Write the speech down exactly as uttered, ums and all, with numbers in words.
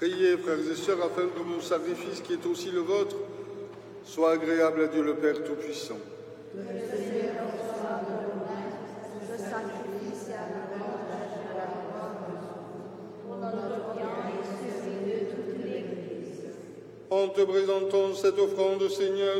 Priez, frères et sœurs, afin que mon sacrifice, qui est aussi le vôtre, soit agréable à Dieu le Père Tout-Puissant. Que le Seigneur reçoive de vos mains ce sacrifice à la gloire de la gloire pour notre bien et celui de toute l'Église. En te présentant cette offrande, Seigneur,